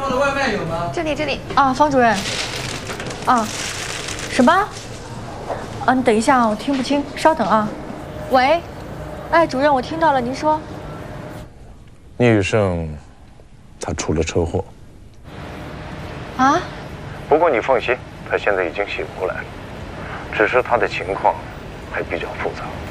要的外卖有吗？ 这里啊，方主任。啊，什么？啊，你等一下啊，我听不清，稍等啊。喂，哎，主任，我听到了，您说。 聂宇胜，他出了车祸。 啊？ 不过你放心，他现在已经醒过来了，只是他的情况还比较复杂。